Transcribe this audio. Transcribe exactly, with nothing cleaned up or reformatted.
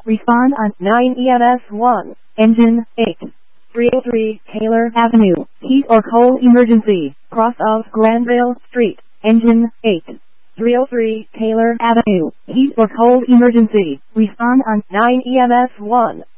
Respond on nine E M S one. Engine eight. three oh three Taylor Avenue. Heat or cold emergency. Cross of Granville Street. Engine eight. three oh three Taylor Avenue. Heat or cold emergency. Respond on nine E M S one.